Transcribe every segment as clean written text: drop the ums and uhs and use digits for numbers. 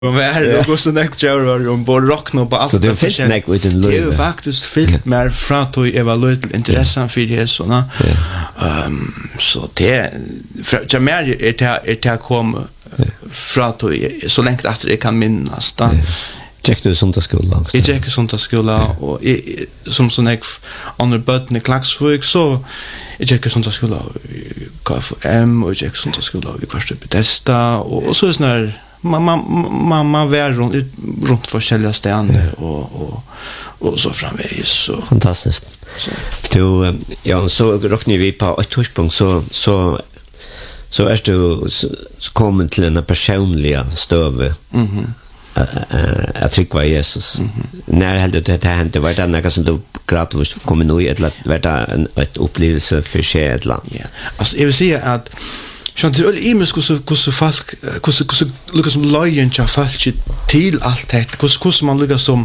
Och väl och så näck Jerry och bara rockna på allt. Så det finns näck ut en löv. Det är faktiskt fyllt med frato evaluate intressant för det så na. Så det jag mer är kom frato så länge att det kan minnas då. Check du sånt skola. Jag checkar sånt skola och som så näck under button i Klaxvik så jag checkar sånt skola KFM och checkar sånt skola i första Bethesda och så är såna man var runt forskjellige steder och så framvägs så fantastiskt. Du ja så rockar vi på ett touchpunkt så är du så kommer till en personliga stöve. Jag tycker vad Jesus. När hade det hänt var det något som du gradvis kommer nu ett ett upplevelse för sig ett land. Ja. Alltså jag vill säga att Sjön till imus hur folk hur Lucas som lojen cha folk till allt det hur man Lucas som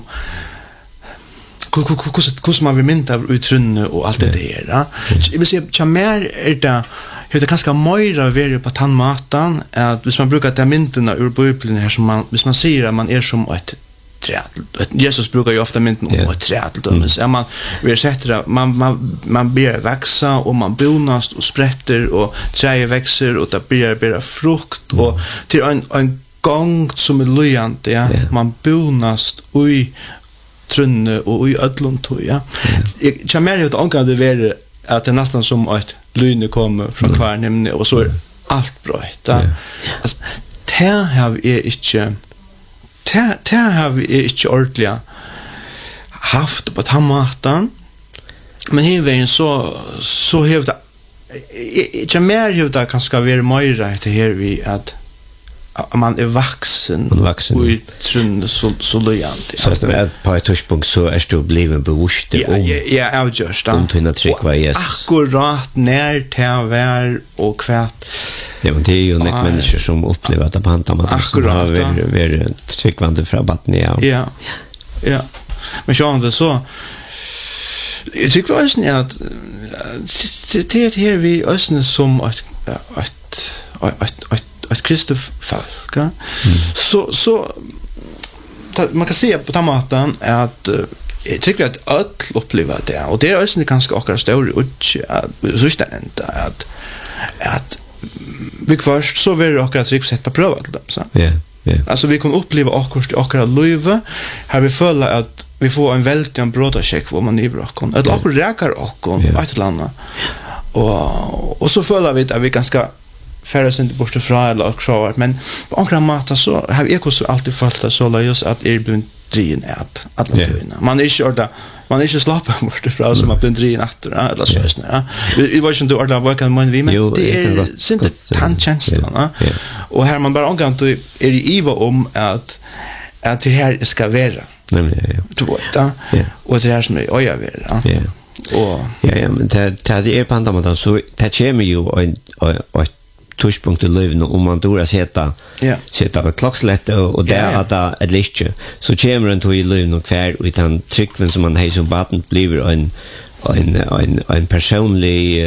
hur man vill mynta utrunne och allt det där. Jag vill säga cha mer är det hur det kanske mer vara på tandmatan att hvis man brukar ta myntorna ur bibeln här som man hvis man säger att man är som ett träd. Jesus brukar ju ofta mynten om ett träd då så man vill sätta man blir växa och man bonas och sprätter och träd växer och det blir frukt och till en gång som är lojant ja man bonas i trunne och i ödlon tog ja. Jag mer vet angående det att det nästan som ett lyne kommer från kvarnen och så är allt bra. Alltså det har vi inte det har vi inte ordentligt haft på tamatan. Men hivvägen så hävda jag mer hävda kanske vara mer det här vi att man är vuxen och trunn så lojant. Så att det på ett touchpunkt så är du bliven bevisst om. Ja, just om till att trycka vad Jesus. Akkurat när det var och kvart. Ja, men det är ju några människor som upplever att på han man har varit tryckvande från batten ja. Ja. Men så inte så jag tycker också att det här vi ösnen som ett Kristoff folk. Så man kan se på tamatan att jag tycker att öll upplever det och det är också ganska akkurat stor och så att vi först så vill jag akkurat sätta pröva till dem så. Ja. Alltså vi kan uppleva akkurat löva här vi följer att vi får en väldigt bra check vad man i brakon. Att akkurat räkar och ett landa. Och så följer vi att vi ganska färre inte bort fra eller också men på andra mata så har jag också alltid fallit så lojus att blir drin att man är inte slappa bort fra som att bli drin att eller så ja vi var ju inte orda vad kan man vi men det är inte tantjänsterna och här man bara angång till är i iva om att det här ska vara nämligen ja och det här som är oja vara och ja men det är på andra mata så det kommer ju och touchpunkt i livet om man dora sätta klockslett och där att ett lichte så kommer den till i livet och kvar utan tryckven som man har som batten blir en personlig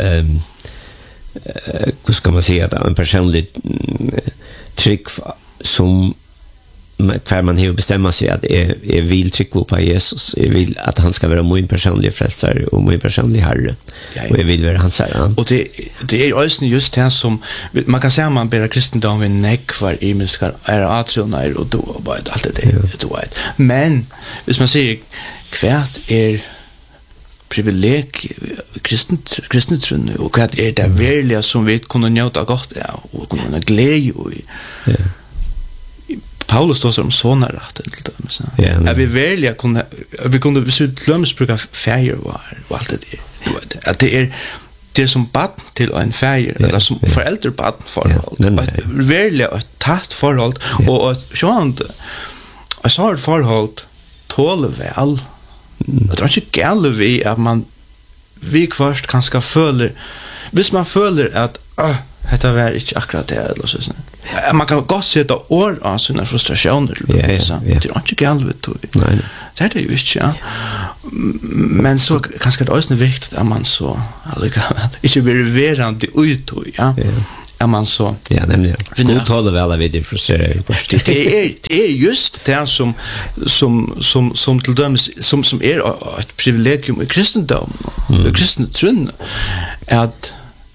hur ska man säga en personlig tryck som kvar man har bestämma sig att är vill trycka på Jesus är vill att han ska vara min personliga frälsare och min personliga herre och jag vill vara hans herre och det är också just det som man kan säga man ber kristendom en neck för imiska är atriona och då bara allt det då men hvis man säger kvärt är privileg kristen trunne och kvärt är det verkliga som vi kunde njuta gott och kunna glädje och Paulus står som såna rätt till dem så. Ja. Vi välja vi kunde vi skulle glömma bruka färger var allt det. Att det är som barn till en färger eller som förälder barn förhåll. Välja ett tätt förhåll och sånt. Jag sa ett förhåll tål väl. Jag tror inte gäller vi att man vi först kanske följer hvis man följer att det var inte akkurat det eller så. Man kan gott sätta ord av sina frustrationer. Det är inte galvet. Nej. Det är ju inte, Men så kanske det är också viktigt att man så inte blir verande ut, är man så. Ja, nämligen. God talar väl av det frustrerade först. Det är just det som till dömes som är ett privilegium i kristendom, i kristna tron att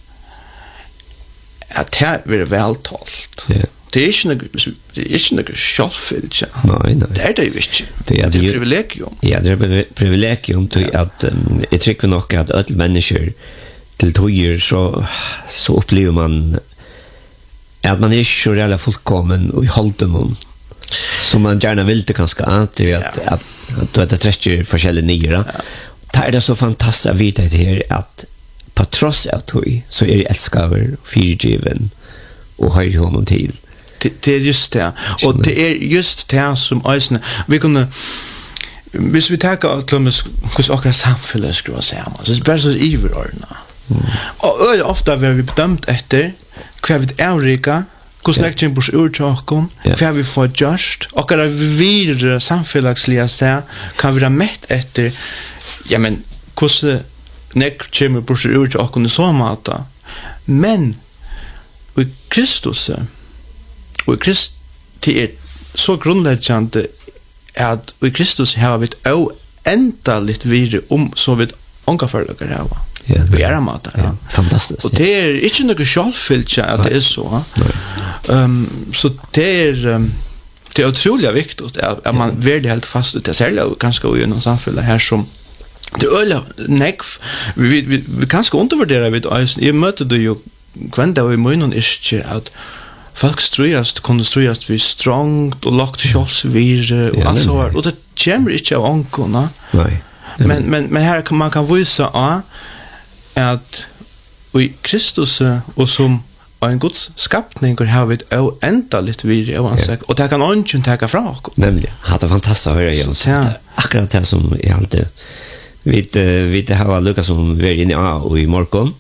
här blir vältalt. Ja. Det är inte något självfyllt. Nej. Det är det ju inte. Det är ett privilegium. Ja, det är ett privilegium till att jag tycker nog att alla människor till tojer så upplever man att man är så jävla fullkommen och i hållet någon som man gärna vill det kanske att det träcker forskjellige nyra. Det är det så fantastiskt att veta det här att på trots av toj så är det älskaver, fyrgiven och höjer honom till. Det är just det. Och det är just det som ösna vi kunde hvis vi tar att hur akkurat samhället skulle säga så det är bara så överordna. Och ofta vi bedömt efter kvar vi Eureka hur snägt bors urchakon kvar vi får just och att vi samhällsliga så kan vi ha mätt efter ja men hur snägt bors urchakon så mata men och Kristus och Kristus är så grundläggande att i Kristus har vi ett oändligt vidare så vi ångar förlagar här va. Vi är mat ja. Fantastiskt. Och det är inte något självfyllt att det är så. Så det är otroligt viktigt att man väldigt helt fast ut det själva ganska i någon samhälle här som det öliga neck vi kanske undervärdera vid jag mötte det ju kvända och i munnen är att folk kunde strujast vid strångt och lagt kjolsvire och allt så här. Och det kommer inte av ånkorna. Nej. Men här kan man visa att i Kristus och som en Guds skapning har vi ett oändligt vidare och det kan inte ta från oss. Nämligen. Det är fantastiskt att höra Jens. Akkurat det som är alltid vi har lyckats som vi är inne och i morgon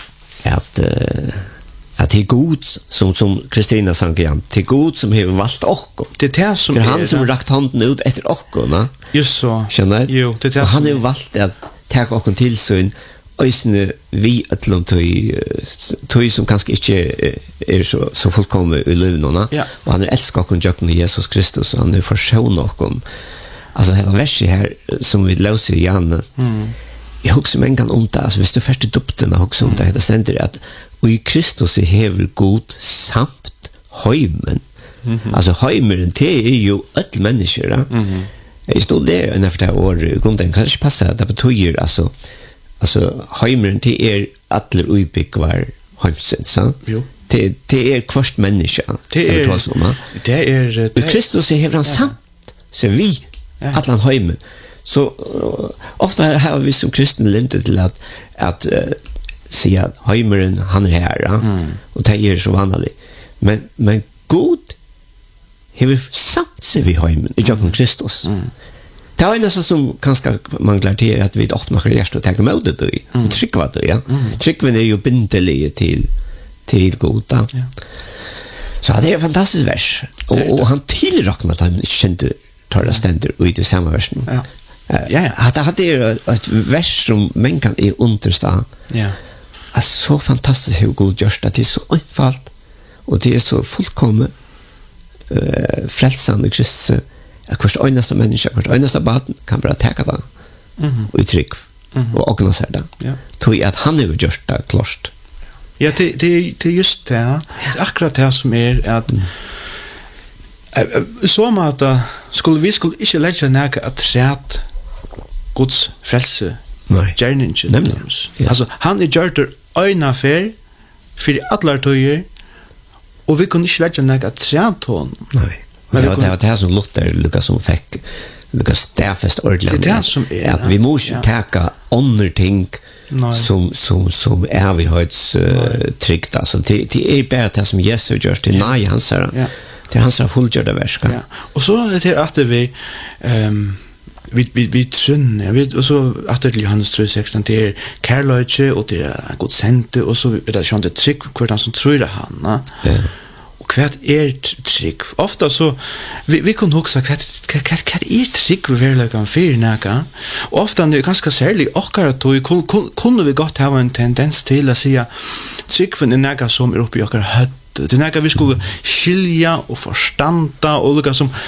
att det är god som Kristina sa igen. Det är god som har valt oss. Det är det som är han som rakt handen ut efter oss. Just så. Känner du? Jo, det är och han har valt att ta oss till syn ösne vi ett tog som kanske inte är så fullkomligt i livet. Ja. Och han älskar oss och Jesus Kristus och han är försonat oss. Alltså det verset här som vi läser igen. Jag huxar mig en gång om det. Alltså hvis du först dopten och huxar om det. Det ständer att och i Kristus är hever god samt heimen. Alltså heimen det är ju alla människor. Jag stod där efter det år grunden kanske passar det betyder alltså heimen det är alla uppbyggvar hemsen så. Jo. Det är kvart människa. Det är Kristus är hever samt så vi alla heimen. Så ofta har vi som kristna lintet till att säga att heimeren han är här och det är så vanligt. Men god har vi samt sig vid heimen i Jakob Kristus. Det är nästan som kanske man klarterar att vi öppnar hjärtat och tänker emot det och tryckva det. Ja. Tryckven är ju bindelig till goda. Ja. Så det är en fantastisk vers. Och han tillräknar att han inte kände tar ständer och i det samma versen. Ja. Det är ett vers som människan är understånd. Ja. är så fantastiskt hur god görs det är så enfalt och det är så fullkommet frälsande Kristus att hvers øyneste människa, hvers øyneste barn kan bara täcka det och uttryck och åkna sig det. Tog att han har gjort det klart. Ja, det är just det. Det är akkurat det som är att så att vi skulle inte lägga näka att träd Guds frälse gärningen. Alltså han är gjort det öjna för alla tøyer och vi kunde inte lägga näka att träd honom. Nej. Det var det här som Luther Lukas som fick Lukas stäfest ordentligt. Det är som är att vi måste täcka andra ting som är vi har ett tryckt alltså det är bara det som Jesus gör till nej hans här. Det är hans fullgjorda verk. Ja. Och så är det att vi trunn, jag vet och så att det Johannes 3:16 det är kärleke och det är Guds sände och så är det sånt det trick för den som tror det han. och vad trygg? Ofta så vi kan huxa vad trygg vi verkligen för näka. Ofta det är ganska särskilt och att kunde vi gott ha en tendens till att säga trygg för en näka som är uppe i våra hött. Det är näka vi skulle skilja och förstanda och olika som